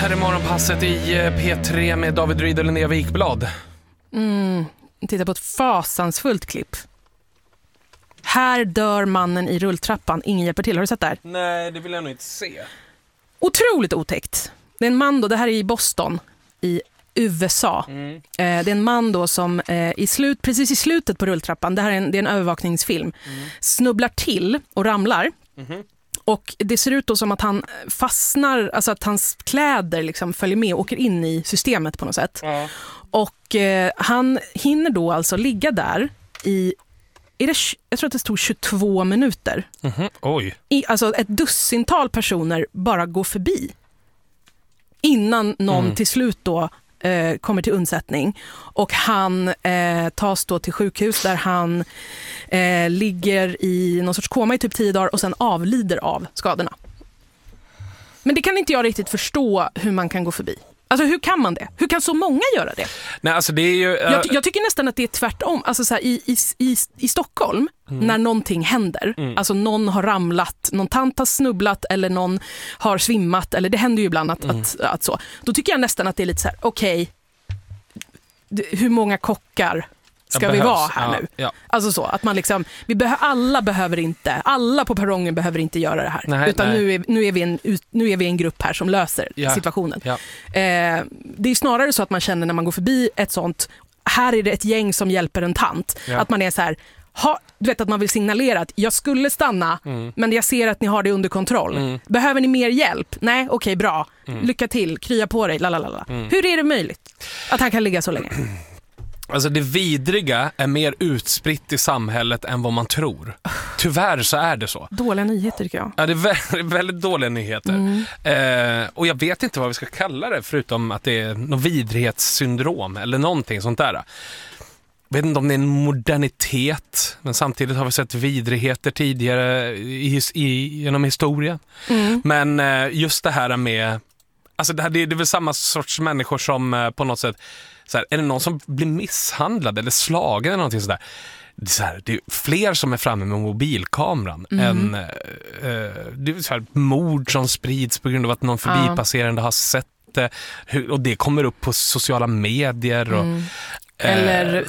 Här är morgonpasset i P3 med David Ryd och Linnea Wikblad. Titta på ett fasansfullt klipp. Här dör mannen i rulltrappan. Ingen hjälper till. Har du sett det här? Nej, det vill jag nog inte se. Otroligt otäckt. Det är en man då, det här är i Boston i USA. Det är en man då som precis i slutet på rulltrappan, det är en övervakningsfilm, snubblar till och ramlar. Och det ser ut då som att han fastnar, alltså att hans kläder liksom följer med och åker in i systemet på något sätt. Ja. Och han hinner då alltså ligga där i, jag tror att det stod 22 minuter. Oj. Alltså ett dussintal personer bara går förbi. Innan någon till slut då kommer till undsättning. Och han tas då till sjukhus där han ligger i någon sorts koma i typ 10 dagar och sen avlider av skadorna. Men det kan inte jag riktigt förstå hur man kan gå förbi. Alltså hur kan man det? Hur kan så många göra det? Nej, alltså det är ju... Jag tycker nästan att det är tvärtom. Alltså så här, i Stockholm, när någonting händer, alltså någon har ramlat, någon tant har snubblat eller någon har svimmat, eller det händer ju ibland att så. Då tycker jag nästan att det är lite så här, okej, hur många kockar ska vi vara här nu? Ja. Alltså så, att man liksom, alla på perrongen behöver inte göra det här. Nej, utan nu är vi en grupp här som löser situationen. Ja. Det är snarare så att man känner när man går förbi ett sånt, här är det ett gäng som hjälper en tant. Ja. Att man är så här, du vet att man vill signalera att jag skulle stanna, men jag ser att ni har det under kontroll. Behöver ni mer hjälp? Nej, okej, bra. Lycka till, krya på dig, lalalala. Hur är det möjligt att han kan ligga så länge? Alltså det vidriga är mer utspritt i samhället än vad man tror. Tyvärr så är det så. Dåliga nyheter tycker jag. Ja, det är väldigt dåliga nyheter. Och jag vet inte vad vi ska kalla det, förutom att det är något vidrighetssyndrom eller någonting sånt där. Jag vet inte om det är en modernitet, men samtidigt har vi sett vidrigheter tidigare genom historien. Men just det här med... Alltså det är väl samma sorts människor som på något sätt... Så här, är det någon som blir misshandlad eller slagen eller någonting sådär? Det är fler som är framme med mobilkameran än det är så här, mord som sprids på grund av att någon förbipasserande har sett det. Och det kommer upp på sociala medier och... Eller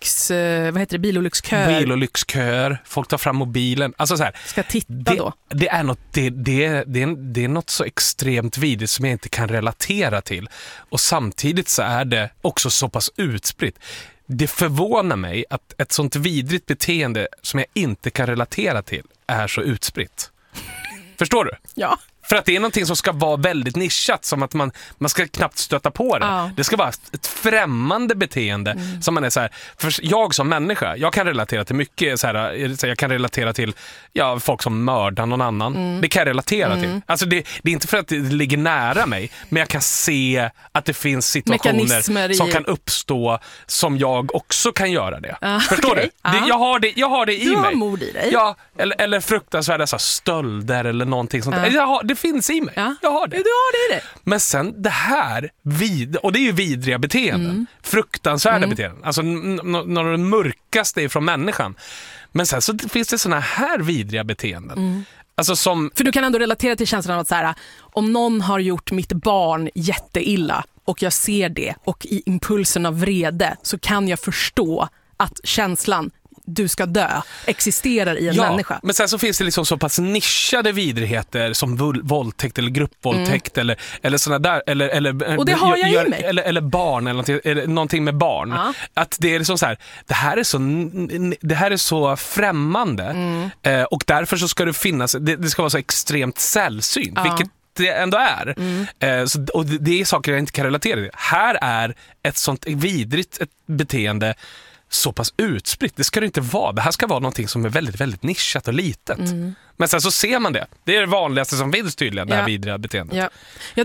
bilolycksköer. Folk tar fram mobilen. Alltså så här, ska titta då. Det är något så extremt vidrigt som jag inte kan relatera till. Och samtidigt så är det också så pass utspritt. Det förvånar mig att ett sånt vidrigt beteende som jag inte kan relatera till är så utspritt. Förstår du? Ja. För att det är någonting som ska vara väldigt nischat, som att man ska knappt stöta på det. Ja. Det ska vara ett främmande beteende som man är så här, för jag som människa, jag kan relatera till mycket så här, jag kan relatera till folk som mördar någon annan. Det kan jag relatera till. Alltså det är inte för att det ligger nära mig, men jag kan se att det finns situationer som kan uppstå som jag också kan göra det. Förstår du? Jag har det i mig. Du har mod i dig. Ja, eller fruktansvärda så här, stölder eller någonting sånt. Det finns i mig. Ja. Jag har det. Du har det. Men sen det här, och det är ju vidriga beteenden. Fruktansvärda beteenden. Alltså några av det mörkaste ifrån människan. Men sen så finns det såna här vidriga beteenden. Alltså för du kan ändå relatera till känslan av att så här, om någon har gjort mitt barn jätteilla och jag ser det och i impulsen av vrede så kan jag förstå att känslan du ska dö existerar i en människa. Men sen så finns det liksom så pass nischade vidrigheter som våldtäkt eller gruppvåldtäkt eller såna där eller och det har jag i mig. Eller barn eller någonting med barn. Att det är liksom så här, det här är så främmande och därför så ska det finnas, det ska vara så extremt sällsynt, vilket det ändå är. Och det är saker jag inte kan relatera till. Här är ett sånt vidrigt beteende så pass utspritt. Det ska det inte vara. Det här ska vara någonting som är väldigt, väldigt nischat och litet. Men sen så ser man det. Det är det vanligaste som finns tydligen, det här vidriga beteendet. Ja.